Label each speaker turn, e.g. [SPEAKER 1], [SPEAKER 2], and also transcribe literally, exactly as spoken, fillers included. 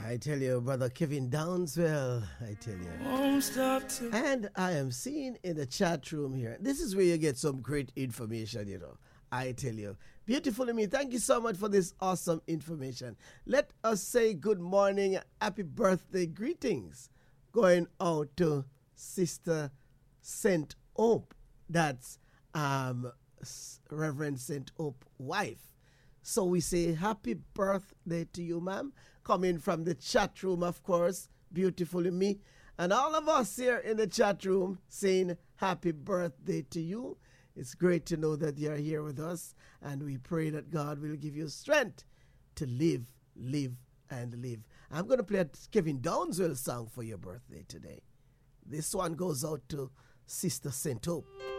[SPEAKER 1] I tell you, Brother Kevin Downswell, I tell you.
[SPEAKER 2] Won't stop till
[SPEAKER 1] And I am seeing in the chat room here, this is where you get some great information, you know. I tell you. Beautiful to me. Thank you so much for this awesome information. Let us say good morning, happy birthday greetings going out to Sister Saint Hope. That's um, Reverend Saint Hope wife. So we say happy birthday to you, ma'am. Coming from the chat room, of course. Beautiful to me. And all of us here in the chat room saying happy birthday to you. It's great to know that you're here with us. And we pray that God will give you strength to live, live, and live. I'm going to play a Kevin Downswell song for your birthday today. This one goes out to Sister Saint Hope.